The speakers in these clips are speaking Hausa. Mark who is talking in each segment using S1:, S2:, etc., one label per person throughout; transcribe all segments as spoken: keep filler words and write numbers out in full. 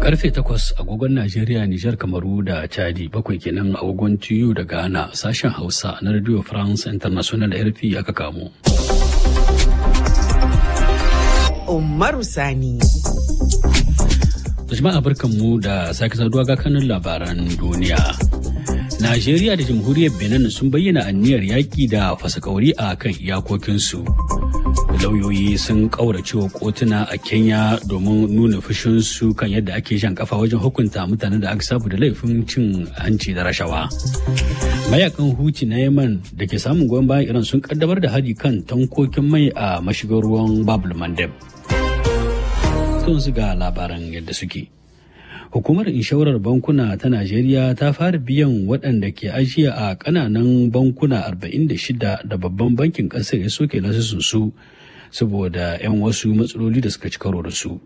S1: Karfe takwas agogon Najeriya, Nijar, Kamaru da Chadi, bakwai kenan agogon T U da Ghana, sashen Hausa na Radio France International R F I aka kamo.
S2: Umaru Sani.
S1: Jama'a barkanmu da sake saduwa ga kanun labaran duniya. Najeriya da Jamhuriyar Benin sun bayyana anniyar yaƙi da fasakauri a kan iyakokinsu. Lauyoyi sun ƙauracewa kotuna a Kenya domin nuna fushinsu kan yadda ake jan kafa wajen hukunta mutanen da aka sabu da laifin cin hanci da rashawa. Mayakan Huti na Yemen da ke samun goyon bayan Iran sun kaddamar da hari kan tankokin mai a mashigar ruwan Babul Mandeb. Sun su ga labaran yadda suke. Hukumar inshorar bankuna ta Najeriya ta fara biyan waɗanda ke ajiya a ƙananan bankuna arba'in da shida da babban bankin ƙasar ya soke lasisinsu saboda 'yan wasu matsaloli da suka ci karo da su.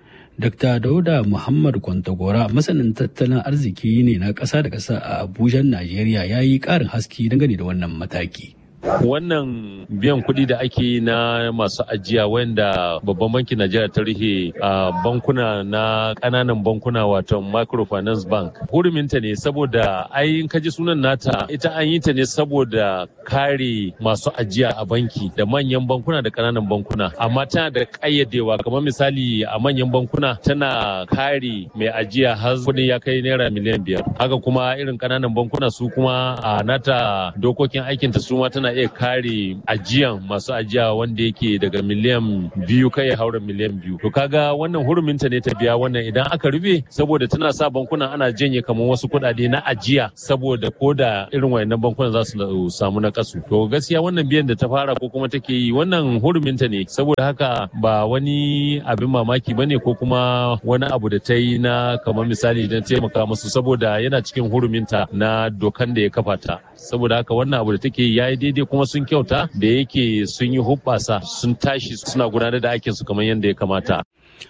S1: Dokta Dauda Muhammad Kwantagora, masanin tattalin arziki ne na ƙasa da ƙasa a Abuja, Najeriya, ya yi ƙarin haske dangane da wannan mataki.
S3: Wannan biyan kuɗi da ake yi na masu ajiya wanda babban bankin Najeriya ta rihe a bankuna na ƙananan bankuna wato microfinance bank. Huruminta ne saboda ai in kaji sunan nata ita an yi ta ne saboda kare masu ajiya a banki da manyan bankuna da ƙananan bankuna. Amma tana da ƙayyadewa kamar misali a manyan bankuna tana kare mai ajiya har kuɗin ya kai naira miliyan biyar. Haka kuma irin ƙananan bankuna su kuma a nata dokokin aikinta su ma tana iya kare ajiyan masu ajiya wanda yake daga miliyan biyu kai ya haura miliyan biyu. To kaga wannan huruminta ne ta biya wannan idan aka rufe saboda tana sa bankuna ana janye kamar wasu kuɗaɗe na ajiya saboda ko da irin wayannan bankunan za su samu na kasu. To gaskiya wannan biyan da ta fara ko kuma take yi wannan huruminta ne saboda haka ba wani abin mamaki bane ko kuma wani abu da ta yi na kamar misali don taimaka musu saboda yana cikin huruminta na dokan da ya kafa ta. Saboda haka wannan abu da take yi yayi daidai kuma sun kyauta da yake sun yi hubbasa sun tashi suna gudanar da aikinsu kamar yadda ya kamata.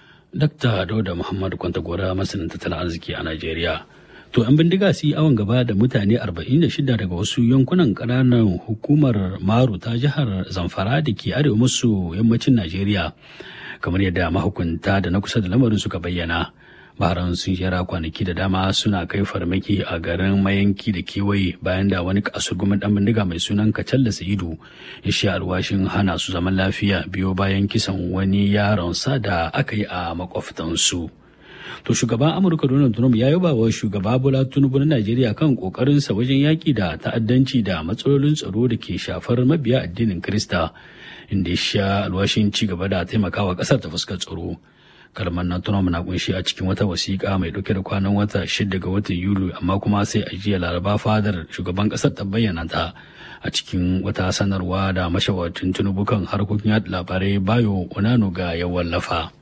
S1: Dakta Dauda Muhammad Kwantagora, masanin tattalin arziki a Najeriya. To an bindiga su yi awon gaba da mutane arba'in da shida daga wasu yankunan ƙananan hukumar Maru ta jihar Zamfara da ke arewa maso yammacin Najeriya, kamar yadda mahukunta da na kusa da lamarin suka bayyana. Maharan sun jera kwanaki da dama suna kai farmaki a garin Mayanki da kewaye bayan da wani kasurgumin dan bindiga mai sunan Kacalla Sa'idu ya sha alwashin hana su zaman lafiya biyo bayan kisan wani yaron sa da aka yi a makwabtansu. To shugaban Amurka Donald Trump ya yaba wa shugaba Bola Tinubu na Najeriya kan kokarinsa wajen yaki da ta'addanci da matsalolin tsaro da ke shafar mabiya addinin Kirista, inda ya sha alwashin ci gaba da taimakawa kasar ta fuskar tsaro. Kalmar na Trump na kunshi a cikin wata wasiƙa mai ɗauke da kwanan wata shida ga watan Yuli, amma kuma sai a jiya Laraba fadar shugaban ƙasar ta bayyana ta a cikin wata sanarwa da mashawarcin Tinubu kan harkokin yaɗa labarai Bayo Onanuga ya wallafa.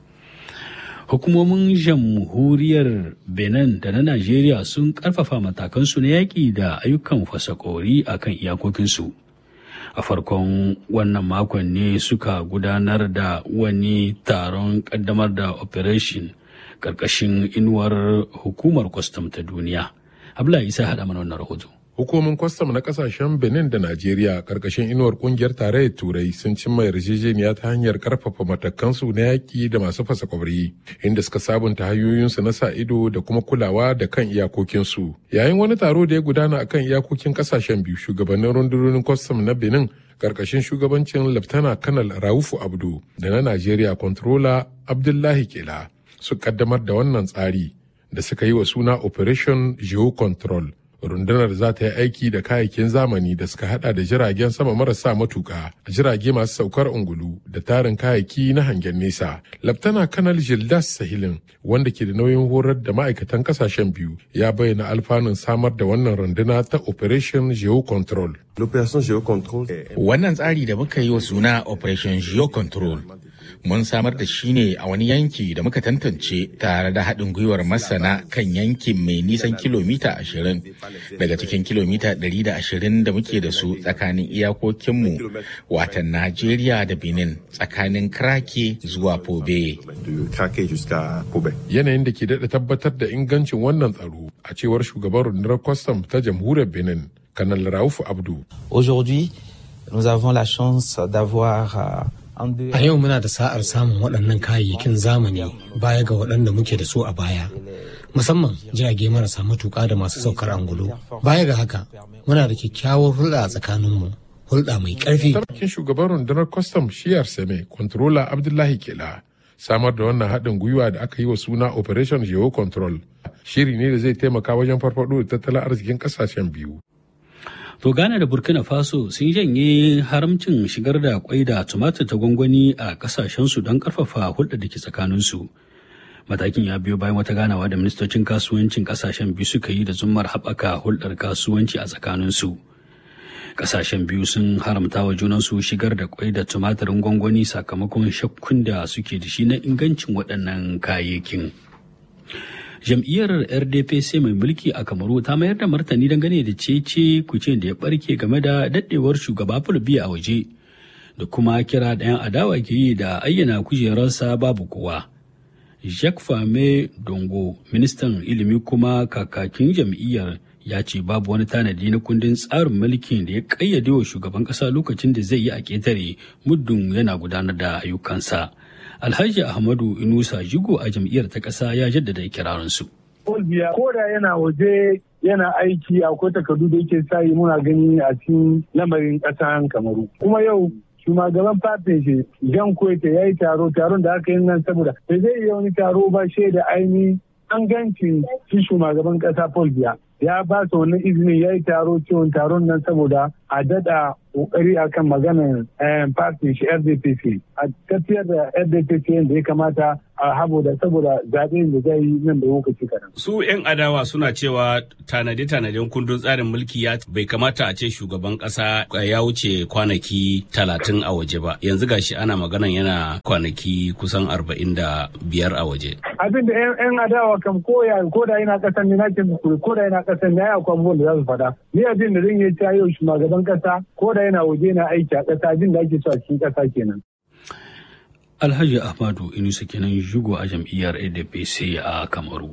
S1: Hukumomin jamhuriyar Benin da na Najeriya sun ƙarfafa matakansu na yaƙi da ayyukan fasakori a kan iyakokinsu. A farkon wannan makon ne suka gudanar da wani taron kaddamar da operation karkashin inuwar hukumar kwastam ta duniya. Abdullahi Isa haɗa mana wannan rahoto.
S4: Hukumomin kwastam na kasashen Benin da Najeriya karkashin inuwar kungiyar tarayyar Turai sun cimma yarjejeniya ta hanyar karfafa matakansu na yaƙi da masu fasa kwabri, inda suka sabunta hanyoyinsu na sa ido da kuma kulawa da kan iyakokinsu. Yayin wani taro da ya gudana a kan iyakokin kasashen biyu, shugabannin rundunonin kwastam na Benin karkashin shugabancin Laftana Kanal Raufu Abdu da na Najeriya Controller Abdullahi Kela su kaddamar da wannan tsari da suka yi wa suna Operation Geo Control. Rundunar za ta yi aiki da kayayyakin zamani da suka hada da jiragen sama marasa matuka, jirage masu saukar ungulu da tarin kayayyaki na hangen nesa. Laftana Kanal Gildas Sahilin, wanda ke da nauyin horar da ma'aikatan kasashen biyu, ya bayyana alfanun samar da wannan runduna ta Operation Geo Control.
S5: Wannan tsari da muka yi wa suna Operation Geo Control mun samar da shi ne a wani yanki da muka tantance tare da haɗin gwiwar masana kan yankin mai nisan kilomita ashirin daga cikin kilomita ɗari da ashirin da muke da su tsakanin iyakokinmu watan Najeriya da Benin, tsakanin Krake zuwa Pobe.
S4: Yanayin da ke daɗa tabbatar da ingancin wannan tsaro a cewar shugaban rundunar kwastam ta jamhuriyar Benin, Kanal Raufu Abdu.
S6: Aujourd'hui, nous avons la chance d'avoir
S7: A yau muna da sa'ar samun waɗannan kayayyakin zamani baya ga waɗanda muke da su a baya. musamman jirage marasa matuƙa da masu saukar angulu. Baya ga haka, muna da kyakkyawar hulɗa a tsakaninmu, hulɗa mai ƙarfi.
S4: Sarkin shugaban rundunar kwastam shiyar Seme, Controller Abdullahi Kela, samar da wannan haɗin gwiwa da aka yi wa suna Operation Geo Control, shiri ne da zai taimaka wajen farfaɗo da tattalin arzikin ƙasashen biyu.
S1: To Ghana da Burkina Faso sun janye haramcin shigar da kwai da tumatir ta gwangwani a kasashensu don karfafa hulɗar da ke tsakaninsu. Matakin ya biyo bayan wata ganawa da ministocin kasuwancin kasashen biyu suka yi da zummar haɓaka hulɗar kasuwanci a tsakaninsu. Kasashen biyu sun haramta wa junansu shigar da kwai da tumatirin gwangwani sakamakon shakkun da suke da shi na ingancin waɗannan kayayyakin. Jam'iyyar R D P C mai mulki a Kamaru ta mayar da martani dangane da cece kuce da ya barke game da daddewar shugaba Paul Biya a waje da kuma kira da 'yan adawa ke yi da ayyana kujerarsa babu kowa. Jacques Fame Dongo, ministan ilimi kuma kakakin jam'iyyar, ya ce babu wani tanadi na kundin tsarin mulkin da ya kayyade wa shugaban ƙasa lokacin da zai yi a ƙetare muddin yana gudanar da ayyukansa. Alhaji Ahmadu Inusa Jigo a jam'iyyar ta ƙasa ya jaddada ikirarinsu.
S8: Ko da yana waje yana aiki akwai takardu da yake sayi muna gani a cikin lamarin ƙasar Kamaru. Kuma yau shugaban fatin shi Jan Kwete ya yi taro taron da aka yi nan saboda bai zai iya wani taro ba shaida ainihin an ganci shi shugaban ƙasa Paul Biya. Ya ba su wannan izinin ya yi taro ciwon taron nan saboda a daɗa ƙoƙari akan maganar party shi R D P C a tafiyar da R D P C yadda ya kamata a habo da saboda zaɓen da zai yi nan da lokaci kaɗan.
S9: Su 'yan adawa suna cewa tanade-tanaden kundin tsarin mulki ya bai kamata a ce shugaban ƙasa ya wuce kwanaki talatin a waje ba. Yanzu gashi ana maganan yana kwanaki kusan arba'in da biyar a waje.
S8: Abin da 'yan adawa kam koya ko da yana ƙasan ne na ce ko da yana ƙasan ne ya akwai abubuwan da za su faɗa. Ni abin da zan yi ta yau shugaban ƙasa ko da yana waje na aiki a ƙasa jin da ake so a cikin ƙasa kenan.
S1: Alhaji Ahmadu Inusa kenan Jigo a jam'iyyar A D P C a Kamaru.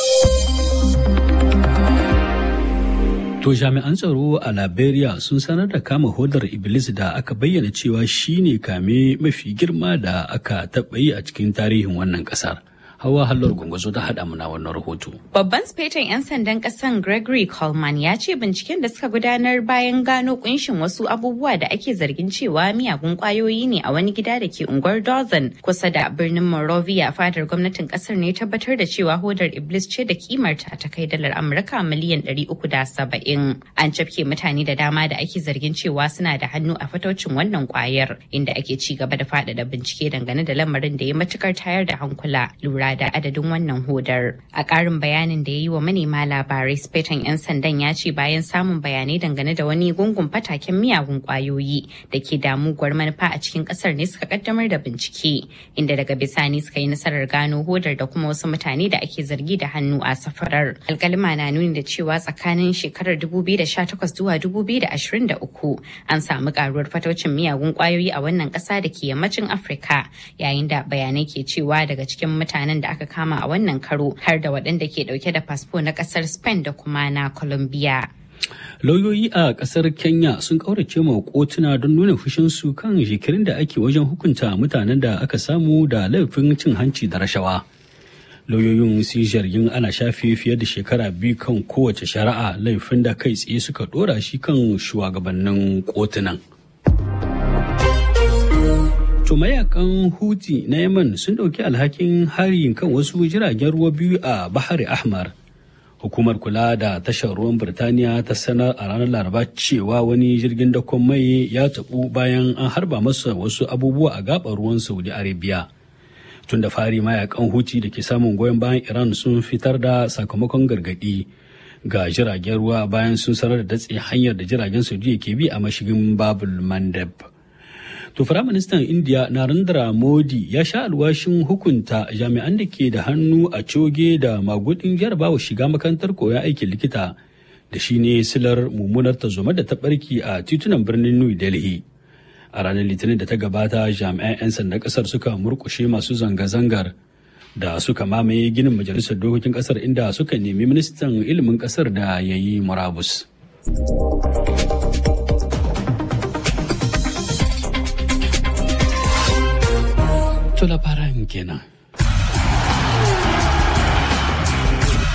S1: To jami'an tsaro a Liberia sun sanar da kama hodar Iblis da aka bayyana cewa shine kame mafi girma da aka taɓa yi a cikin tarihin wannan ƙasar. Hawa Hallar Gwangwazo ta haɗa muna wannan rahoto.
S10: Babban sufeton 'yan sandan ƙasan Gregory Coleman ya ce binciken da suka gudanar bayan gano kunshin wasu abubuwa da ake zargin cewa miyagun ƙwayoyi ne a wani gida da ke unguwar Dawson kusa da birnin Monrovia fadar gwamnatin ƙasar ne tabbatar da cewa hodar Iblis ce da kimarta ta kai dalar Amurka miliyan ɗari uku da saba'in. An cafke mutane da dama da ake zargin cewa suna da hannu a fataucin wannan ƙwayar inda ake ci gaba da faɗaɗa bincike dangane da lamarin da ya matukar tayar da hankula lura da adadin wannan hodar. A ƙarin bayanin da ya yi wa manema labarai, sufeton 'yan sandan ya ce bayan samun bayanai dangane da wani gungun fataken miyagun ƙwayoyi da ke damuwar manufa a cikin ƙasar ne suka kaddamar da bincike, inda daga bisani suka yi nasarar gano hodar da kuma wasu mutane da ake zargi da hannu a safarar. Alƙalima na nuni da cewa tsakanin shekarar dubu biyu da sha takwas zuwa dubu biyu da ashirin da uku an samu ƙaruwar fataucin miyagun ƙwayoyi a wannan ƙasa da ke yammacin Afirka, yayin da bayanai ke cewa daga cikin mutanen da aka kama a wannan karo har da waɗanda ke ɗauke da fasfo na ƙasar Spain da kuma na Colombia.
S1: Lauyoyi a ƙasar Kenya sun ƙaurace ma kotuna don nuna fushinsu kan jikirin da ake wajen hukunta mutanen da aka samu da laifin cin hanci da rashawa. Lauyoyin sun zargin ana shafe fiye da shekara biyu kan kowace shari'a, laifin da kai tsaye suka ɗora shi kan shugabannin kotunan. To mayakan Houthi na Yemen sun ɗauki alhakin harin kan wasu jiragen ruwa biyu a Bahari Ahmar. Hukumar kula da tashar ruwan Birtaniya ta sanar a ranar Laraba cewa wani jirgin dakon mai ya taɓu bayan an harba masa wasu abubuwa a gaɓar ruwan Saudi Arabia. Tun da fari mayakan Houthi da ke samun goyon bayan Iran sun fitar da sakamakon gargaɗi ga jiragen ruwa bayan sun sanar da datse hanyar da jiragen Saudi ke bi a mashigin Babul Mandeb. To Firaministan India Narendra Modi ya sha alwashin hukunta jami'an da ke da hannu a coge da magudin jarabawa shiga makarantar koyon aikin likita da shi ne silar mummunar tarzoma da ta barki a titunan birnin New Delhi. A ranar Litinin da ta gabata jami'an 'yan sandan kasar suka murkushe masu zanga-zangar da suka mamaye ginin majalisar dokokin kasar inda suka nemi ministan ilimin kasar da ya yi murabus. To labaran kenan.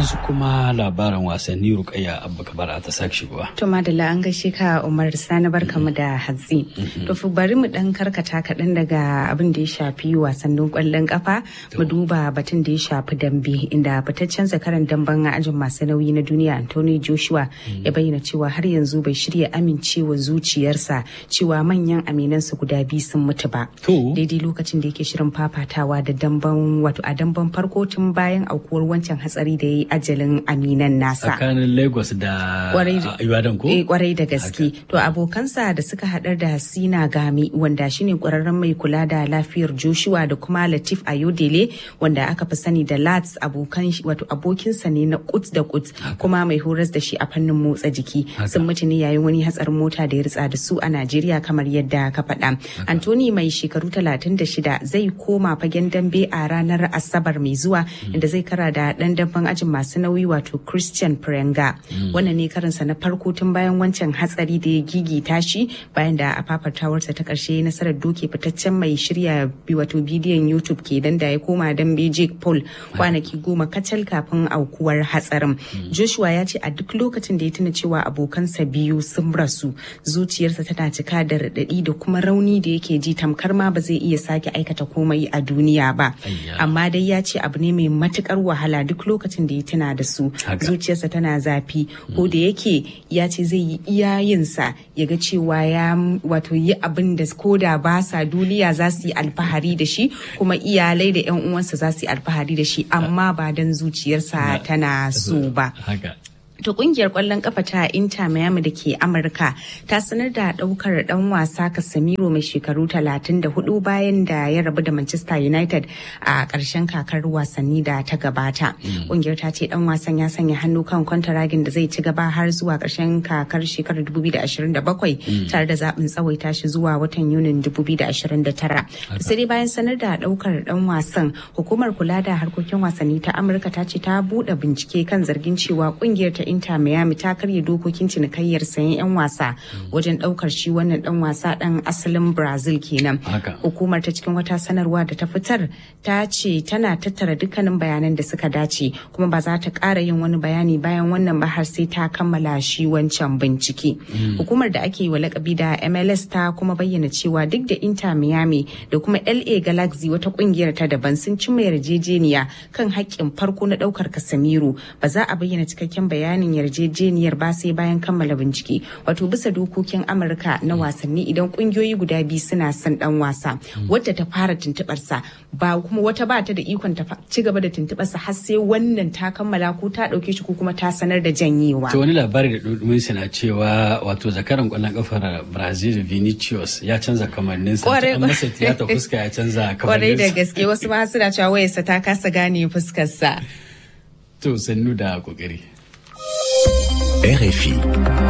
S1: yanzu kuma labaran wasanni Rukayya Abba Kabara ta sake shigowa.
S11: To madalla an gaishe ka Umar Sani barkamu da hatsi. To fi bari mu dan karkata kaɗan daga abin da ya shafi wasannin ƙwallon kafa mu duba batun da ya shafi dambe inda fitaccen zakaran damben ajin masu nauyi na duniya Anthony Joshua ya bayyana cewa har yanzu bai shirya amincewa zuciyarsa cewa manyan aminansa guda biyu sun mutu ba. Daidai lokacin da yake shirin fafatawa da damben wato a damben farko tun bayan aukuwar wancan hatsari da ya yi ajalin aminan nasa.
S1: Tsakanin Lagos da Ibadan ko?
S11: Eh kwarai da gaske. To abokansa da suka haɗar da Sina Gami wanda shine ƙwararren mai kula da lafiyar Joshua da kuma Latif Ayodele wanda aka fi sani da Lats abokan wato abokinsa ne na kut da kut kuma mai horas da shi a fannin motsa jiki. Sun mutu ne yayin wani hatsarin mota da ya ritsa da su a Najeriya kamar yadda ka faɗa. Anthony mai shekaru talatin da shida zai koma fagen dambe a ranar Asabar mai zuwa inda zai kara da ɗan damben ajin masu nauyi wato Christian Prenga. Wannan ne karinsa na farko tun bayan wancan hatsari da ya gigita shi bayan da a fafatawarsa ta ƙarshe nasarar doke fitaccen mai shirya wato bidiyon YouTube ke dan da ya koma dambe Jake Paul kwanaki goma kacal kafin aukuwar hatsarin. Joshua ya ce a duk lokacin da ya tuna cewa abokansa biyu sun rasu zuciyarsa tana cika da raɗaɗi da kuma rauni da yake ji tamkar ma ba zai iya sake aikata komai a duniya ba. Amma dai ya ce abu ne mai matukar wahala duk lokacin da ya tuna da su zuciyarsa tana zafi ko da yake ya ce zai yi iyayensa ya ga cewa ya wato yi abin da ko da ba sa duniya za su yi alfahari da shi kuma iyalai da yan uwansa za su yi alfahari da shi amma ba dan zuciyarsa tana so ba. To kungiyar kwallon kafa ta Inter Miami da ke Amurka ta sanar da daukar dan wasa Casemiro mai shekaru talatin da hudu bayan da ya rabu da Manchester United a ƙarshen kakar wasanni da ta gabata. Kungiyar ta ce dan wasan ya sanya hannu kan kwantaragin da zai ci gaba har zuwa ƙarshen kakar shekarar dubu biyu da ashirin da bakwai tare da zaɓin tsawaita shi zuwa watan Yunin dubu biyu da ashirin da tara. Sai dai bayan sanar da daukar dan wasan, hukumar kula da harkokin wasanni ta Amurka ta ce ta buɗe bincike kan zargin cewa kungiyar ta Inter Miami ta karya dokokin cinikayyar sayan 'yan wasa wajen daukar shi wannan dan wasa dan asalin Brazil kenan. Hukumar ta cikin wata sanarwa da ta fitar ta ce tana tattara dukkanin bayanan da suka dace kuma ba za ta ƙara yin wani bayani bayan wannan ba har sai ta kammala shi wancan bincike. Hukumar da ake yi wa lakabi da M L S ta kuma bayyana cewa duk da Inter Miami da kuma L A Galaxy wata kungiyar ta daban sun cimma yarjejeniya kan haƙƙin farko na daukar Casemiro ba za a bayyana cikakken bayani yarjejeniyar ba sai bayan kammala bincike. Wato bisa dokokin Amurka na wasanni idan kungiyoyi guda biyu suna son dan wasa wadda ta fara tuntubar sa ba kuma wata ba ta da ikon ta ci gaba da tuntubar sa har sai wannan ta kammala ko ta dauke shi ko kuma ta sanar da janyewa.
S1: To wani labari da dudumin na cewa wato zakaran kwallon kafar Brazil Vinicius ya canza kamannin sa an masa tiyata fuska ya canza kamannin sa.
S11: Kwarai da gaske wasu ma suna cewa wayarsa ta kasa gane fuskar sa.
S1: To sannu da kokari.
S12: R F I.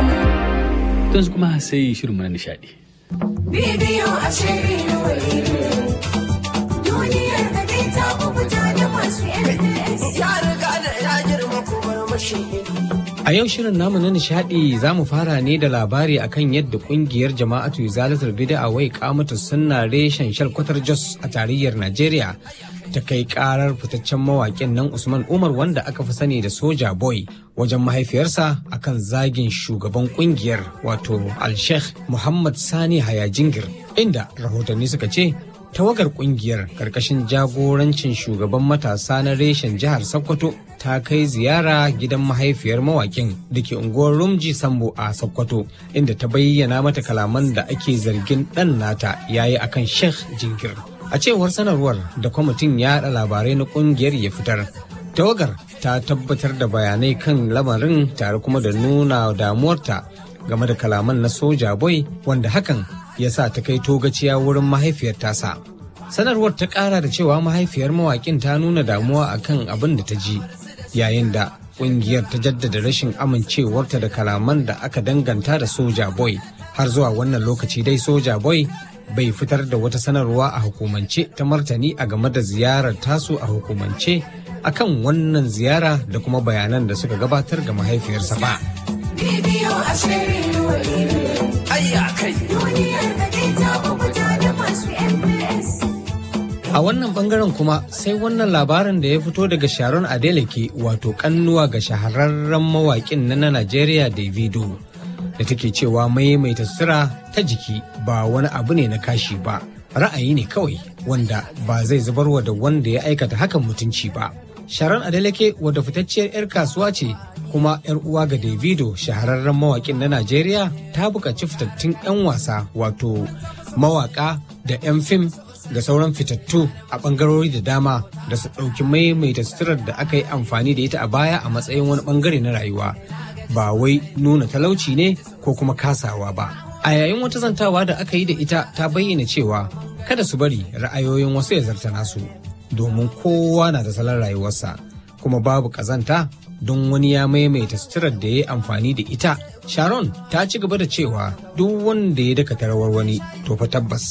S1: Yanzu kuma sai shirin na nishadi.
S13: Bidiyo a shirin duniyar da dai ta kubuta da masu R F S. Ya riga da ya girma kuma mashi
S7: A yau shirin namu na nishadi za mu fara ne da labari akan yadda kungiyar jama'atu Izalatul Bid'a wai kamata sunna reshen shalkwatar Jos a tarayyar Najeriya ta kai karar fitaccen mawaƙin nan Usman Umar wanda aka fi sani da Soja Boy wajen mahaifiyarsa akan zagin shugaban kungiyar wato Al-Sheikh Muhammad Sani Hayajingir, inda rahotanni suka ce tawagar kungiyar karkashin jagorancin shugaban matasa na reshen jihar Sokoto ta kai ziyara gidan mahaifiyar mawakin da ke unguwar Rumji Sambo a Sokoto, inda ta bayyana mata kalaman da ake zargin ɗan nata yayi akan Sheikh Jingir. A cewar sanarwar da kwamitin yaɗa labarai na kungiyar ya fitar, tawagar ta tabbatar da bayanai kan lamarin tare kuma da nuna damuwarta game da kalaman na Soja Boy wanda hakan ya sa ta kai togaciya wurin mahaifiyar tasa. Sanarwar ta ƙara da cewa mahaifiyar mawaƙin ta nuna damuwa akan abin da ta ji, yayin da ƙungiyar ta jaddada rashin amincewarta da kalaman da aka danganta da Soja Boy. Har zuwa wannan lokaci dai Soja Boy bai fitar da wata sanarwa a hukumance ta martani a game da ziyarar tasu a hukumance akan wannan ziyara da kuma bayanan da suka gabatar ga mahaifiyarsa ba.
S13: Bidiyo a shirin ayya kai duniyar da dai ta kubuta da masu R F S.
S7: A wannan bangaren kuma sai wannan labarin da ya fito daga Sharon Adeleke wato kannuwa ga shahararren mawaƙin na Najeriya Davido da take cewa maimaita sutura ta jiki ba wani abu ne na kashi ba, ra'ayi ne kawai wanda ba zai zubarwa da wanda ya aikata hakan mutunci ba. Sharon Adeleke wadda fitacciyar 'yar kasuwa ce kuma 'yar uwa ga Davido shahararren mawaƙin na Najeriya ta buƙaci fitattun 'yan wasa wato mawaƙa da 'yan fim da sauran fitattu a ɓangarori da dama da su ɗauki maimaita suturar da aka yi amfani da ita a baya a matsayin wani ɓangare na rayuwa ba wai nuna talauci ne ko kuma kasawa ba. A yayin wata zantawa da aka yi da ita ta bayyana cewa kada su bari ra'ayoyin wasu ya zarta nasu domin kowa na da salon rayuwarsa kuma babu ƙazanta don wani ya maimaita suturar da ya yi amfani da ita. Sharon ta ci gaba da cewa duk wanda ya daka rawar wani to fa tabbas